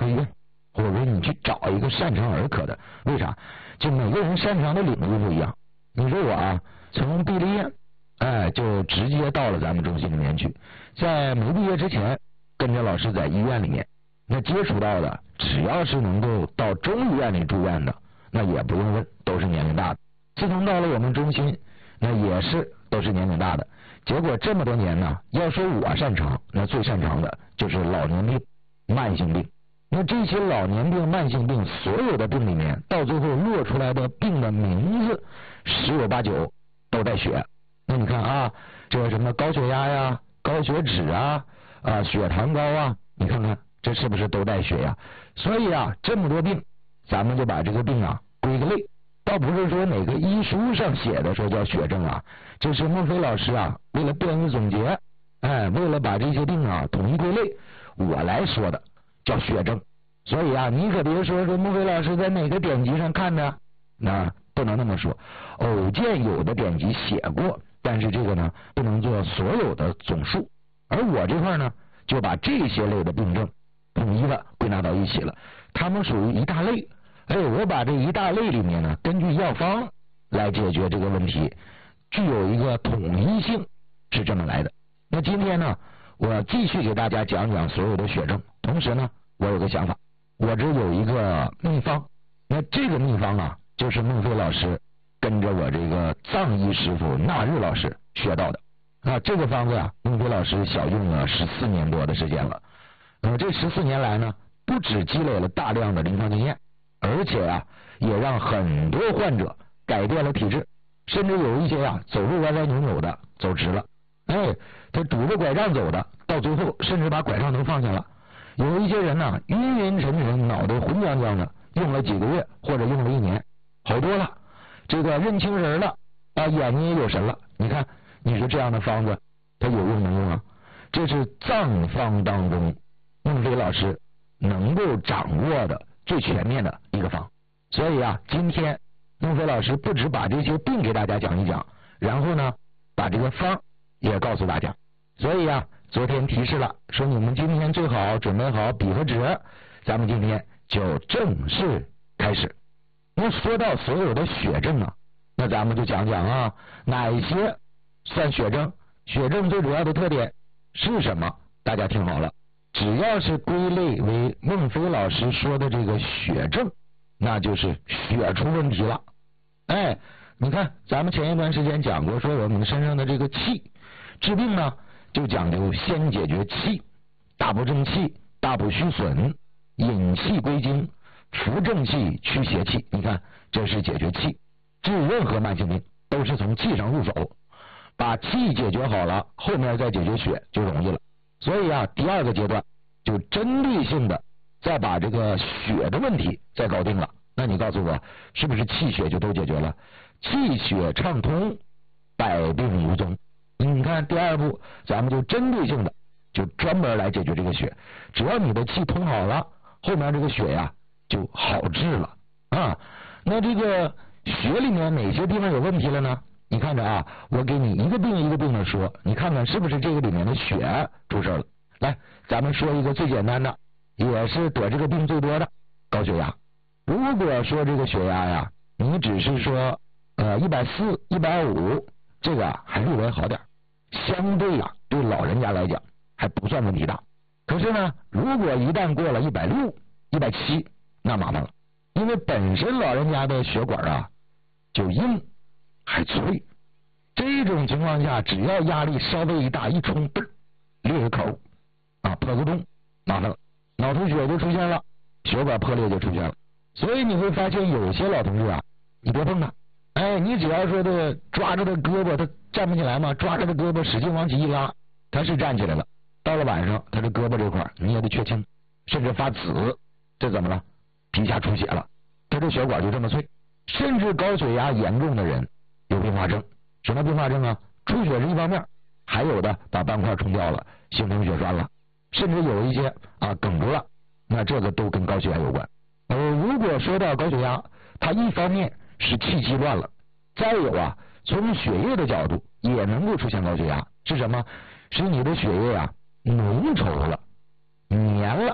科医院，或者说你去找一个擅长儿科的。为啥？就每个人擅长的领域不一样。你说我啊，从毕了业，就直接到了咱们中心里面去，在没毕业之前，跟着老师在医院里面，那接触到的，只要是能够到中医院里住院的，那也不用问，都是年龄大的。自从到了我们中心，那也是都是年龄大的。结果这么多年呢，要说我擅长，那最擅长的就是老年病、慢性病。那这些老年病、慢性病，所有的病里面，到最后落出来的病的名字，十有八九都带血。那你看啊，这什么高血压呀、高血脂啊、血糖高啊，你看看这是不是都带血呀？所以啊，这么多病，咱们就把这个病啊归个类，倒不是说哪个医书上写的说叫血症啊，这是孟非老师啊为了便于总结，为了把这些病啊统一归类，我来说的叫血症。所以啊，你可别说孟非老师在哪个典籍上看的，那不能那么说，偶见有的典籍写过，但是这个呢不能做所有的总数。而我这块呢，就把这些类的病症统一了归纳到一起了，它们属于一大类。我把这一大类里面呢，根据药方来解决这个问题，具有一个统一性，是这么来的。那今天呢，我继续给大家讲讲所有的血症，同时呢，我有个想法，我这有一个秘方，那这个秘方啊，就是孟非老师跟着我这个藏医师傅纳日老师学到的。这个方子啊，孟非老师小用了14年多的时间了。这14年来呢，不只积累了大量的临床经验，而且啊，也让很多患者改变了体质，甚至有一些啊走路歪歪扭扭的走直了，他拄着拐杖走的，到最后甚至把拐杖都放下了。有一些人呢，晕晕沉沉，脑袋浑浆浆的，用了几个月或者用了1年，好多了，这个认清人了啊，眼睛也有神了。你看，你说这样的方子它有用没用啊？这是藏方当中孟非老师能够掌握的最全面的一个方。所以啊，今天孟非老师不只把这些病给大家讲一讲，然后呢把这个方也告诉大家。所以啊，昨天提示了，说你们今天最好准备好笔和纸，咱们今天就正式开始。那说到所有的血症啊，那咱们就讲讲啊，哪一些算血症，血症最主要的特点是什么？大家听好了，只要是归类为孟非老师说的这个血症，那就是血出问题了。你看咱们前一段时间讲过，说我们身上的这个气治病呢，就讲究先解决气，大补正气，大补虚损，引气归经，扶正气，驱邪气。你看，这是解决气，治任何慢性病都是从气上入手，把气解决好了，后面再解决血就容易了。所以啊，第二个阶段就针对性的再把这个血的问题再搞定了。那你告诉我，是不是气血就都解决了？气血畅通，百病无踪。你看第二步，咱们就针对性的就专门来解决这个血。只要你的气通好了，后面这个血呀就好治了啊。那这个血里面哪些地方有问题了呢？你看着啊，我给你一个病一个病的说，你看看是不是这个里面的血出事了。来，咱们说一个最简单的，也是得这个病最多的，高血压。如果说这个血压呀，你只是说140、150，这个还略微好点，相对啊对老人家来讲还不算问题大。可是呢，如果一旦过了160、170，那麻烦了，因为本身老人家的血管啊就硬还脆，这种情况下，只要压力稍微一大，一冲，裂个口啊，破个洞，麻烦了，脑出血就出现了，血管破裂就出现了。所以你会发现有些老同志啊，你别碰他，你只要说的抓着他胳膊，他站不起来嘛，抓着他胳膊使劲往起一拉，他是站起来了。到了晚上，他这胳膊这块你也得确清，甚至发紫，这怎么了？皮下出血了，他这血管就这么脆。甚至高血压严重的人有并发症，什么并发症啊？出血是一方面，还有的把斑块冲掉了，形成血栓了，甚至有一些梗住了，那这个都跟高血压有关。如果说到高血压，它一方面是气机乱了，再有啊，从血液的角度也能够出现高血压，是什么？是你的血液啊浓稠了、黏了，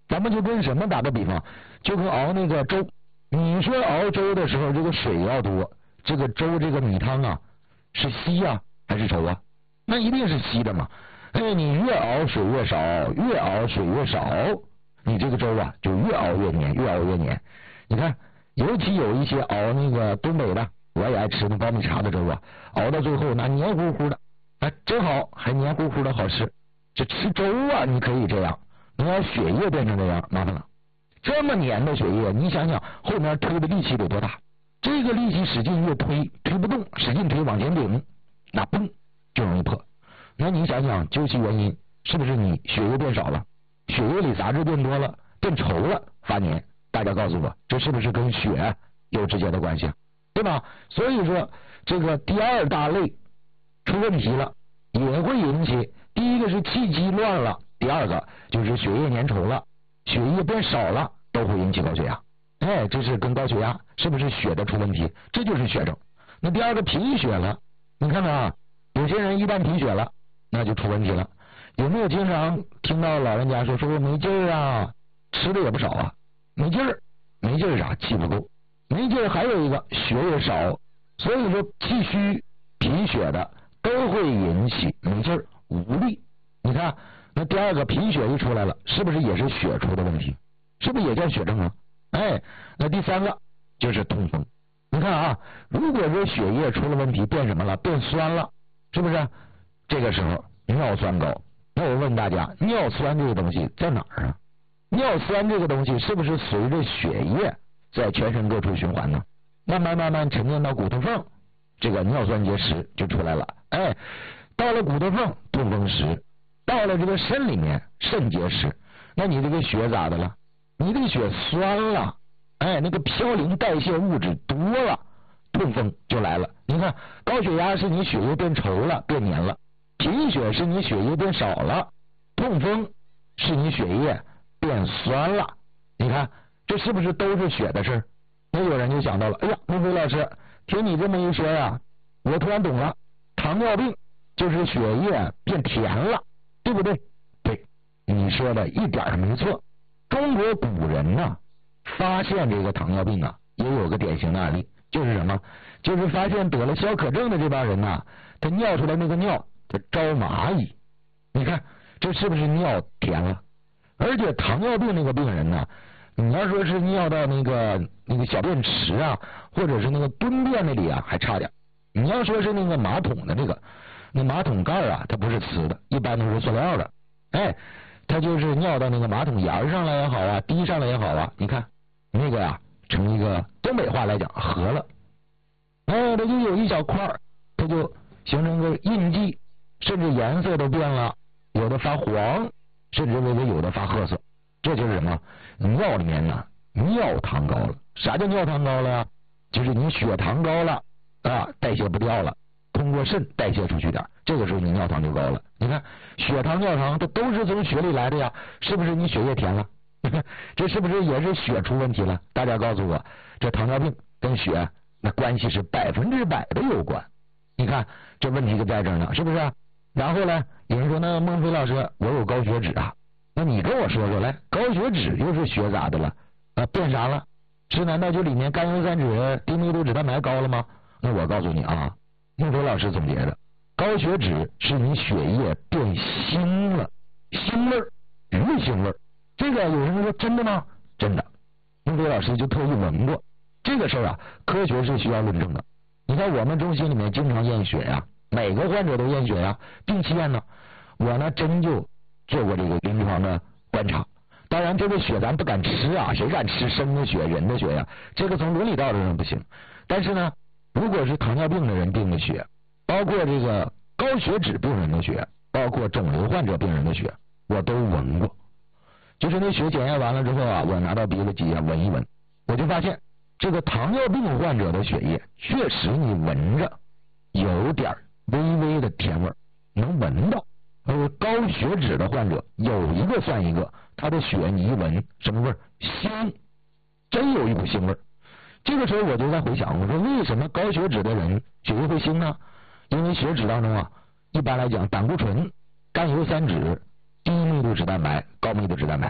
咱们就跟什么打个比方，就跟熬那个粥。你说熬粥的时候，这个水要多，这个粥这个米汤啊，是稀啊还是稠啊？那一定是稀的嘛。你越熬水越少，越熬水越少，你这个粥啊就越熬越黏，越熬越黏。你看，尤其有一些熬那个东北的，我也爱吃那苞米碴的粥啊，熬到最后那黏糊糊的，真好，还黏糊糊的好吃。这吃粥啊，你可以这样，你要血液变成这样，麻烦了。这么黏的血液，你想想后面推的力气得多大？这个力气使劲越推，推不动，使劲推往前顶，那嘣就容易破。那你想想究其原因，是不是你血液变少了，血液里杂质变多了，变稠了，发黏？大家告诉我，这是不是跟血有直接的关系啊？对吧？所以说这个第二大类出问题了，也会引起，第一个是气机乱了，第二个就是血液粘稠了，血液变少了，都会引起高血压。这是跟高血压是不是血的出问题？这就是血症。那第二个贫血了，你看看啊，有些人一旦贫血了，那就出问题了。有没有经常听到老人家说我没劲儿啊，吃的也不少啊，没劲儿，没劲儿啥？气不够，没劲儿还有一个血也少，所以说气虚贫血的都会引起没劲儿无力。你看那第二个贫血一出来了，是不是也是血出的问题？是不是也叫血症啊？那第三个就是痛风。你看啊，如果说血液出了问题，变什么了？变酸了，是不是？这个时候尿酸高。那我问大家，尿酸这个东西在哪儿啊？尿酸这个东西是不是随着血液在全身各处循环呢？慢慢沉淀到骨头缝，这个尿酸结石就出来了。到了骨头缝，痛风石；到了这个肾里面，肾结石。那你这个血咋的了？你这个血酸了，那个嘌呤代谢物质多了，痛风就来了。你看，高血压是你血液变稠了，变黏了；贫血是你血液变少了；痛风是你血液变酸了。你看，这是不是都是血的事？那有人就想到了，孟非老师，听你这么一说呀，我突然懂了，糖尿病就是血液变甜了，对不对？对，你说的一点没错。中国古人呢，发现这个糖尿病啊，也有个典型的案例，就是什么？就是发现得了消渴症的这帮人呐，他尿出来那个尿，他招蚂蚁。你看这是不是尿甜了？而且糖尿病那个病人呢，你要说是尿到那个小便池啊，或者是那个蹲便那里啊，还差点。你要说是那个马桶的那马桶盖啊，它不是瓷的，一般都是塑料的。它就是尿到那个马桶沿上来也好啊，滴上来也好啊，你看那个呀，成一个东北话来讲合了。它就有一小块，它就形成个印记，甚至颜色都变了，有的发黄，甚至有的发褐色。这就是什么？尿里面呢，尿糖高了。啥叫尿糖高了呀？就是你血糖高了代谢不掉了，通过肾代谢出去点，这个时候你尿糖就高了。你看血糖尿糖它都是从血里来的呀，是不是你血液甜了？这是不是也是血出问题了？大家告诉我，这糖尿病跟血那关系是100%的有关。你看这问题就在这儿呢，是不是？然后呢，有人说那孟非老师，我有高血脂啊，那你跟我说说来，高血脂又是血咋的了？变啥了？是难道就里面甘油三酯、低密度脂蛋白高了吗？那我告诉你啊，孟非老师总结的，高血脂是你血液变腥了，腥味儿，鱼腥味儿。这个有人说真的吗？真的，孟非老师就特意闻过这个事儿啊，科学是需要论证的。你看我们中心里面经常验血呀，每个患者都验血呀，定期验呢。我呢真就做过这个临床的观察。当然这个血咱不敢吃啊，谁敢吃生的血，人的血呀？这个从伦理道德上不行。但是呢，如果是糖尿病的人定的血，包括这个高血脂病人的血，包括肿瘤患者病人的血，我都闻过。就是那血检验完了之后啊，我拿到鼻子底下闻一闻，我就发现这个糖尿病患者的血液确实你闻着有点微微的甜味，能闻到。而高血脂的患者有一个算一个，他的血你一闻什么味儿？腥，真有一股腥味儿。这个时候我就在回想，我说为什么高血脂的人血液会腥呢？因为血脂当中啊，一般来讲胆固醇、甘油三酯、低密度脂蛋白、高密度脂蛋白，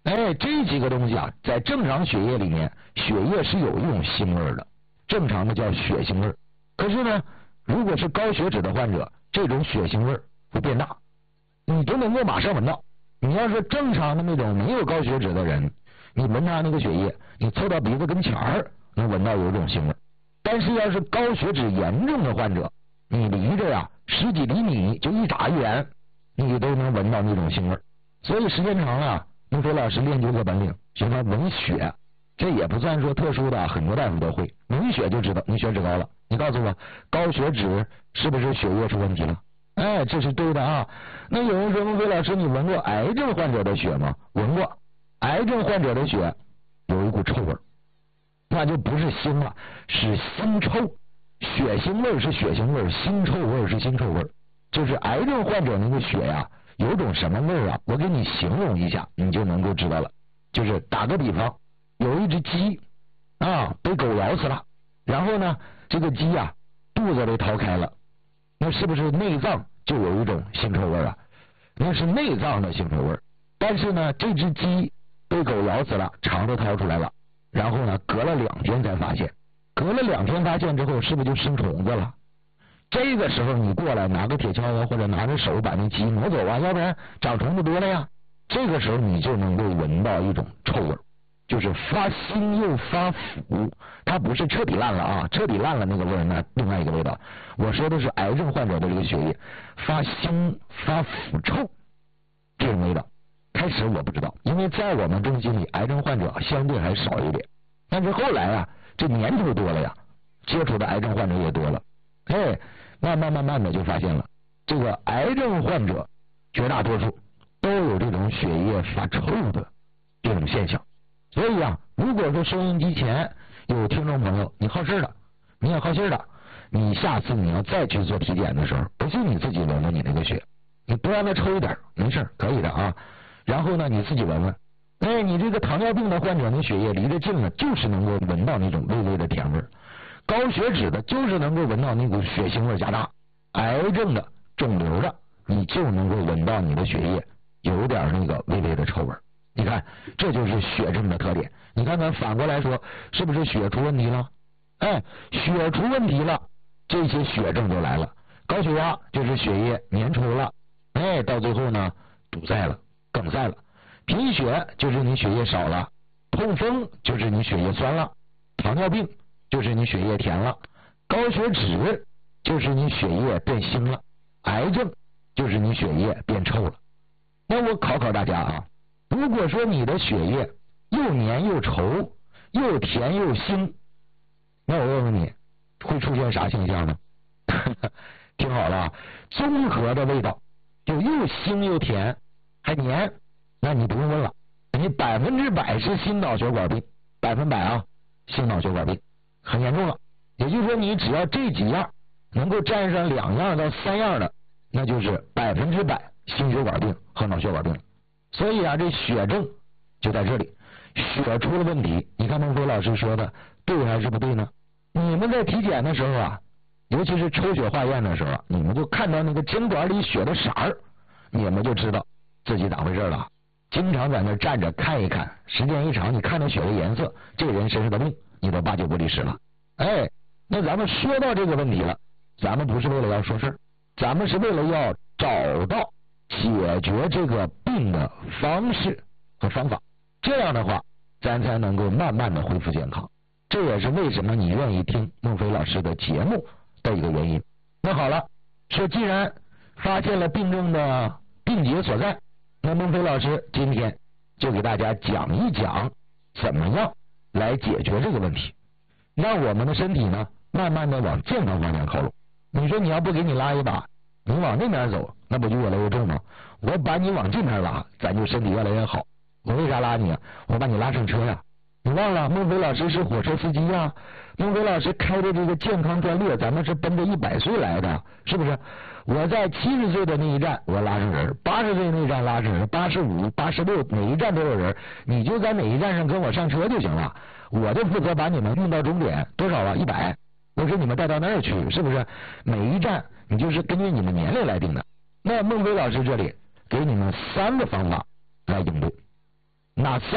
这几个东西啊，在正常血液里面，血液是有一种腥味的，正常的叫血腥味。可是呢，如果是高血脂的患者，这种血腥味会变大，你都能够马上闻到。你要是正常的那种没有高血脂的人，你闻他那个血液，你凑到鼻子跟前儿，能闻到有一种腥味。但是要是高血脂严重的患者，你离着呀10几厘米就一眨眼，你都能闻到那种腥味。所以时间长了，孟非老师练就个本领，学他闻血，这也不算说特殊的，很多大夫都会。闻血就知道你血脂高了。你告诉我，高血脂是不是血液出问题了？这是对的啊。那有人说，孟非老师，你闻过癌症患者的血吗？闻过。癌症患者的血有一股臭味，那就不是腥了，是腥臭。血腥味是血腥味，腥臭味是腥臭味。就是癌症患者那个血呀，有种什么味啊？我给你形容一下，你就能够知道了。就是打个比方，有一只鸡啊被狗咬死了，然后呢，这个鸡啊肚子被掏开了，那是不是内脏就有一种腥臭味啊？那是内脏的腥臭味。但是呢，这只鸡被狗咬死了，肠子掏出来了，然后呢，隔了2天才发现，隔了2天发现之后，是不是就生虫子了？这个时候你过来拿个铁锹啊，或者拿着手把那鸡挪走啊，要不然长虫子多了呀。这个时候你就能够闻到一种臭味，就是发腥又发腐。它不是彻底烂了啊，彻底烂了那个味儿，那另外一个味道。我说的是癌症患者的这个血液发腥发腐臭这种味道。开始我不知道，因为在我们中心里，癌症患者相对还少一点。但是后来啊，这年头多了呀，接触的癌症患者也多了，慢慢的就发现了，这个癌症患者绝大多数都有这种血液发臭的这种现象。所以啊，如果说收音机前有听众朋友，你好事的，你也好心的，你下次你要再去做体检的时候，不信你自己闻闻你那个血，你多让它抽一点，没事，可以的啊。然后呢，你自己闻闻，你这个糖尿病的患者，你血液离得近了，就是能够闻到那种微微的甜味；高血脂的，就是能够闻到那股血腥味加大；癌症的、肿瘤的，你就能够闻到你的血液有点那个微微的臭味。你看，这就是血症的特点。你看咱反过来说，是不是血出问题了？血出问题了，这些血症就来了。高血压就是血液粘稠了，到最后呢，堵塞了。梗塞了，贫血就是你血液少了，痛风就是你血液酸了，糖尿病就是你血液甜了，高血脂就是你血液变腥了，癌症就是你血液变臭了。那我考考大家啊，如果说你的血液又黏又稠，又甜又腥，那我问问你，会出现啥现象呢？听好了啊，综合的味道，就又腥又甜还黏，那你不用问了，你100%是心脑血管病，100%啊，心脑血管病很严重了。也就是说，你只要这几样能够占上2样到3样的，那就是100%心血管病和脑血管病。所以啊，这血症就在这里，血出了问题。你看孟非老师说的对还是不对呢？你们在体检的时候啊，尤其是抽血化验的时候，你们就看到那个针管里血的色儿，你们就知道自己咋回事了。经常在那站着看一看，时间一长，你看到血的颜色，这个人身上的病，你都8、9不离10了。那咱们说到这个问题了，咱们不是为了要说事儿，咱们是为了要找到解决这个病的方式和方法。这样的话，咱才能够慢慢的恢复健康。这也是为什么你愿意听孟非老师的节目的一个原因。那好了，说既然发现了病症的病结所在，那孟非老师今天就给大家讲一讲怎么样来解决这个问题，让我们的身体呢慢慢的往健康方向靠拢。你说你要不给你拉一把，你往那边走，那不就越来越重吗？我把你往这边拉，咱就身体越来越好。我为啥拉你啊？我把你拉上车呀。你忘了孟非老师是火车司机呀，孟非老师开的这个健康专列，咱们是奔着100岁来的，是不是？我在70岁的那一站我拉上人，80岁那一站拉上人，85、86哪一站都有人，你就在哪一站上跟我上车就行了，我就负责把你们运到终点，多少啊？100，我给你们带到那儿去，是不是？每一站你就是根据你们年龄来定的。那孟非老师这里给你们3个方法来应对。 哪3